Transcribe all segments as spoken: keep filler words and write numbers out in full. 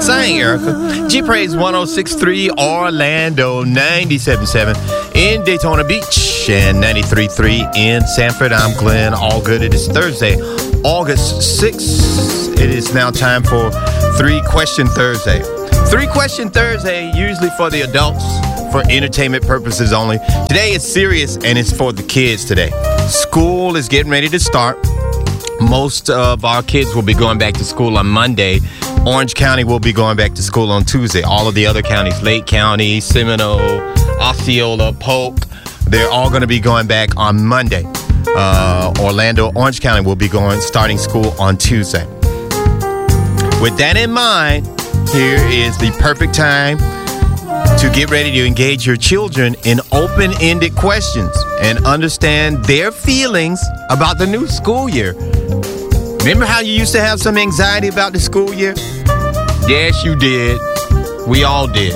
Sang, Erica. G-Praise one oh six point three, Orlando ninety-seven point seven in Daytona Beach, and ninety-three point three in Sanford. I'm Glenn Allgood. It is Thursday, August sixth. It is now time for Three Question Thursday. Three Question Thursday, usually for the adults, for entertainment purposes only. Today is serious, and it's for the kids today. School is getting ready to start. Most of our kids will be going back to school on Monday. Orange County will be going back to school on Tuesday. All of the other counties, Lake County, Seminole, Osceola, Polk, they're all going to be going back on Monday. Uh, Orlando, Orange County will be going starting school on Tuesday. With that in mind, here is the perfect time to get ready to engage your children in open-ended questions and understand their feelings about the new school year. Remember how you used to have some anxiety about the school year? Yes, you did. We all did.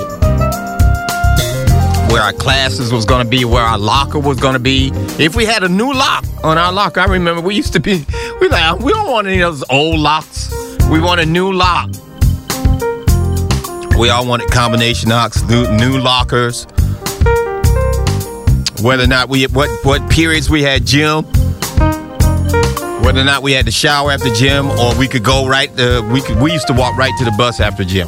Where our classes was going to be, where our locker was going to be. If we had a new lock on our locker, I remember we used to be, we like, we don't want any of those old locks. We want a new lock. We all wanted combination locks, new, new lockers. Whether or not we, what, what periods we had gym. Whether or not we had to shower after gym, or we could go right, uh, we could, we used to walk right to the bus after gym.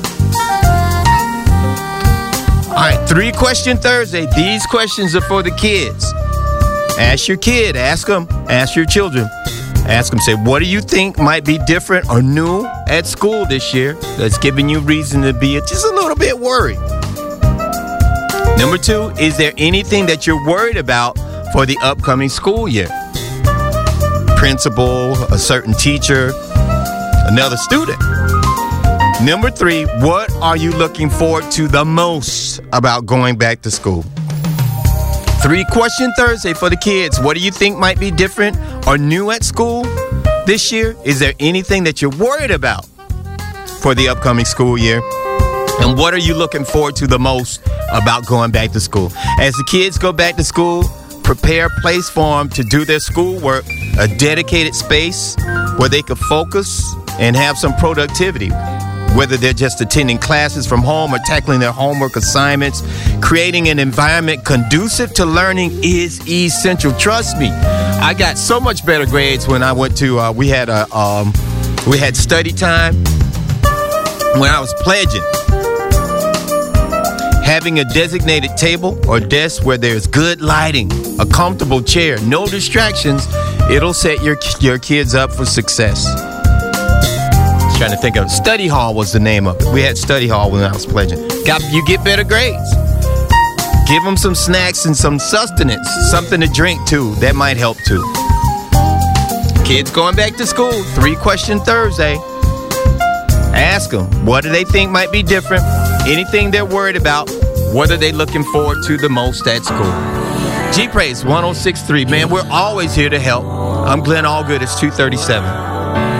All right, Three Question Thursday. These questions are for the kids. Ask your kid, ask them, ask your children. Ask them, say, what do you think might be different or new at school this year that's giving you reason to be just a little bit worried? Number two, is there anything that you're worried about for the upcoming school year? Principal, a certain teacher, another student. Number three, what are you looking forward to the most about going back to school? Three Question Thursday for the kids. What do you think might be different or new at school this year? Is there anything that you're worried about for the upcoming school year? And what are you looking forward to the most about going back to school? As the kids go back to school, prepare a place for them to do their schoolwork, a dedicated space where they could focus and have some productivity. Whether they're just attending classes from home or tackling their homework assignments, creating an environment conducive to learning is essential. Trust me, I got so much better grades when I went to, uh, we had a, um, we had study time when I was pledging. Having a designated table or desk where there's good lighting, a comfortable chair, no distractions, it'll set your your kids up for success. Trying to think of study hall was the name of it. We had study hall when I was pledging. Got you get better grades. Give them some snacks and some sustenance, something to drink too. That might help too. Kids going back to school. Three Question Thursday. Ask them, what do they think might be different? Anything they're worried about? What are they looking forward to the most at school? G-Praise one oh six point three. Man, we're always here to help. I'm Glenn Allgood. It's two thirty-seven.